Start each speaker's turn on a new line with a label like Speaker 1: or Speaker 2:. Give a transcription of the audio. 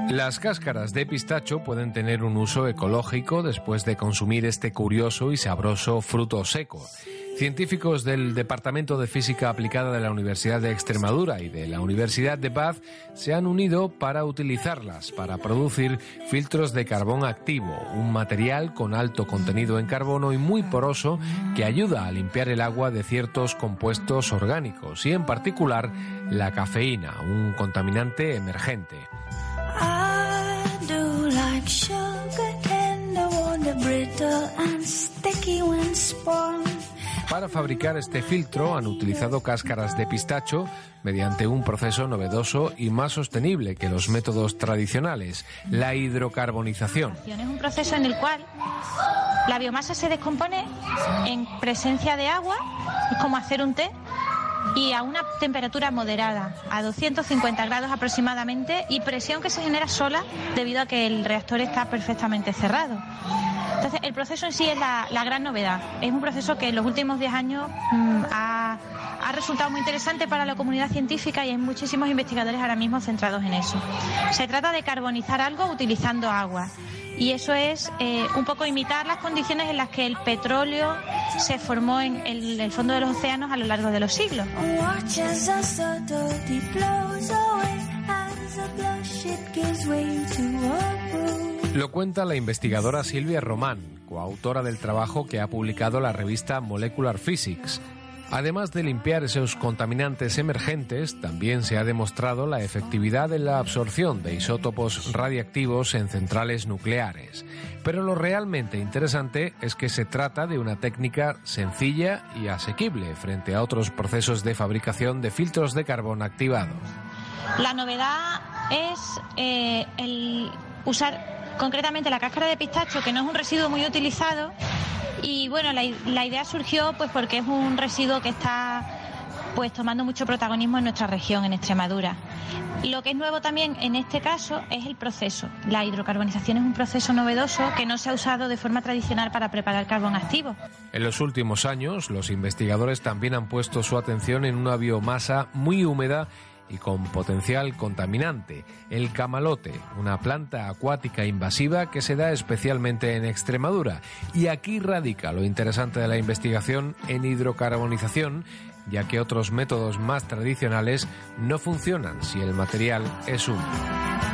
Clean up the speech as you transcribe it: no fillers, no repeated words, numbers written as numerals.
Speaker 1: Las cáscaras de pistacho pueden tener un uso ecológico después de consumir este curioso y sabroso fruto seco. Científicos del Departamento de Física Aplicada de la Universidad de Extremadura y de la Universidad de Bath se han unido para utilizarlas para producir filtros de carbón activo, un material con alto contenido en carbono y muy poroso que ayuda a limpiar el agua de ciertos compuestos orgánicos y en particular la cafeína, un contaminante emergente. Para fabricar este filtro han utilizado cáscaras de pistacho mediante un proceso novedoso y más sostenible que los métodos tradicionales, la hidrocarbonización.
Speaker 2: Es un proceso en el cual la biomasa se descompone en presencia de agua, es como hacer un té, y a una temperatura moderada, a 250 grados aproximadamente, y presión que se genera sola debido a que el reactor está perfectamente cerrado. Entonces, el proceso en sí es la gran novedad. Es un proceso que en los últimos 10 años ha resultado muy interesante para la comunidad científica y hay muchísimos investigadores ahora mismo centrados en eso. Se trata de carbonizar algo utilizando agua. Y eso es un poco imitar las condiciones en las que el petróleo se formó en el fondo de los océanos a lo largo de los siglos.
Speaker 1: Lo cuenta la investigadora Silvia Román, coautora del trabajo que ha publicado la revista Molecular Physics. Además de limpiar esos contaminantes emergentes, también se ha demostrado la efectividad en la absorción de isótopos radiactivos en centrales nucleares. Pero lo realmente interesante es que se trata de una técnica sencilla y asequible frente a otros procesos de fabricación de filtros de carbón activado.
Speaker 2: La novedad es el usar concretamente la cáscara de pistacho, que no es un residuo muy utilizado. Y bueno, la idea surgió pues porque es un residuo que está pues tomando mucho protagonismo en nuestra región, en Extremadura. Lo que es nuevo también en este caso es el proceso. La hidrocarbonización es un proceso novedoso que no se ha usado de forma tradicional para preparar carbón activo.
Speaker 1: En los últimos años, los investigadores también han puesto su atención en una biomasa muy húmeda y con potencial contaminante, el camalote, una planta acuática invasiva que se da especialmente en Extremadura. Y aquí radica lo interesante de la investigación en hidrocarbonización, ya que otros métodos más tradicionales no funcionan si el material es húmedo.